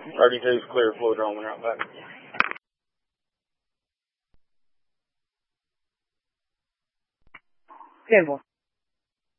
RD2's clear, fluid on when out back. Good one.